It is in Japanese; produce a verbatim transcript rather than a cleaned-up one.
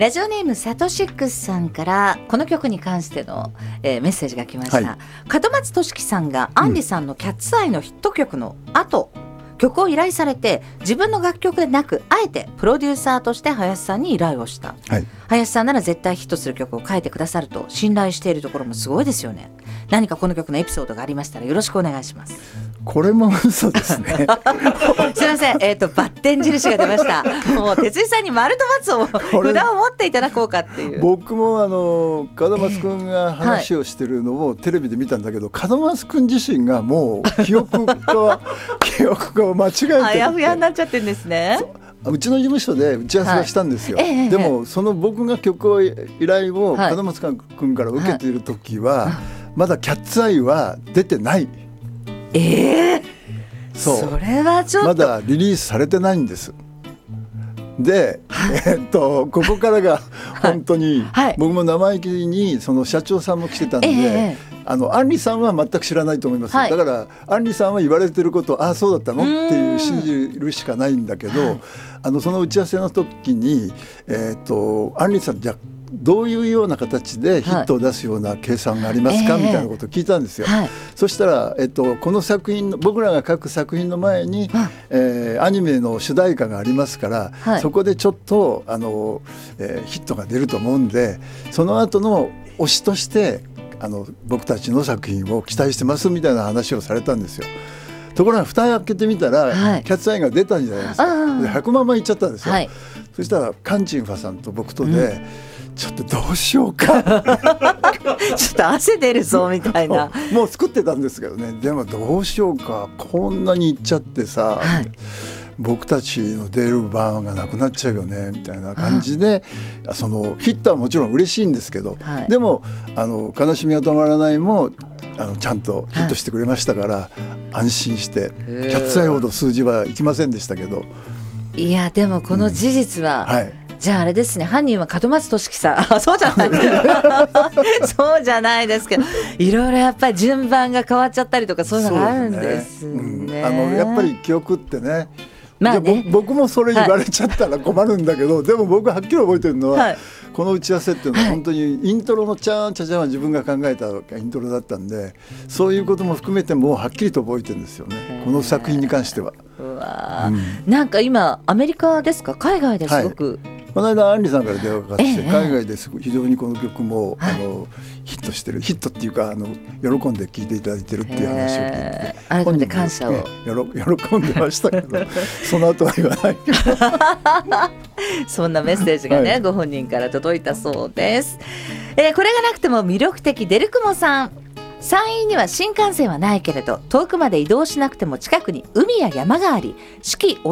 ラジオネームサトシックスさんからこの曲に関しての、えー、メッセージが来ました、はい、門松俊樹さんがアンリさんのキャッツアイのヒット曲の後、うん、曲を依頼されて自分の楽曲でなくあえてプロデューサーとして林さんに依頼をした、はい、林さんなら絶対ヒットする曲を書いてくださると信頼しているところもすごいですよね。何かこの曲のエピソードがありましたらよろしくお願いします。 これも嘘ですねすいません、えーと、バッテン印が出ましたもう哲井さんに丸と×を札を持っていただこうかっていう。 僕もあの門松くんが話をしてるのをテレビで見たんだけど、えーはい、門松くん自身がもう記憶が記憶が間違えてるあやふやになっちゃってるんですね。 うちの事務所で打ち合わせがしたんですよ、はいえー、でもその僕が曲を依頼を門松くんから受けている時は、はい、まだキャッツアイは出てない。 えー、そうそれはちょっとまだリリースされてないんです。で、えー、っとここからが本当に、はい、僕も生意気にその社長さんも来てたんで、えーあのアンリさんは全く知らないと思います、はい、だからアンリさんは言われてることをああそうだったのっていう信じるしかないんだけど、はい、あのその打ち合わせの時に、えー、っとアンリさんじゃどういうような形でヒットを出すような計算がありますか、はい、みたいなことを聞いたんですよ、はい、そしたら、えっと、この作品僕らが書く作品の前に、はいえー、アニメの主題歌がありますから、はい、そこでちょっとあの、えー、ヒットが出ると思うんでその後の推しとしてあの僕たちの作品を期待してますみたいな話をされたんですよ。ところが蓋を開けてみたら、はい、キャッツアイが出たんじゃないですか。でひゃくまんまいっちゃったんですよ、はい、そしたらカンチンファさんと僕とで、うん、ちょっとどうしようかちょっと汗出るぞみたいなもう作ってたんですけどね。でもどうしようかこんなにいっちゃってさ、はい、僕たちの出る番がなくなっちゃうよねみたいな感じでそのヒットはもちろん嬉しいんですけど、はい、でもあの悲しみは止まらないもあのちゃんとヒットしてくれましたから、はい、安心してキャッツアイほど数字はいきませんでしたけど。 いやでもこの事実は、うんはいじゃああれですね犯人は門松俊樹さんそうじゃないそうじゃないですけどいろいろやっぱり順番が変わっちゃったりとかそういうのがあるんですね。 うん、あのやっぱり記憶ってねまあね、僕もそれ言われちゃったら困るんだけど、はい、でも僕はっきり覚えてるのは、はい、この打ち合わせっていうのは本当にイントロのチャーンチャチャンは自分が考えたイントロだったんでそういうことも含めてもうはっきりと覚えてるんですよねこの作品に関しては。 うわ、うん、なんか今アメリカですか海外ですごく、はいこの間アンリさんから電話がかかってきて、ええ、海外です非常にこの曲も、はい、あのヒットしてるヒットっていうかあの喜んで聴いていただいてるっていう話を聞いて、えー、改めて感謝を、ね、 喜んでましたけどその後は言わないけどそんなメッセージがね、はい、ご本人から届いたそうです、えー、これがなくても魅力的デルクモさん山陰には新幹線はないけれど遠くまで移動しなくても近くに海や山があり四季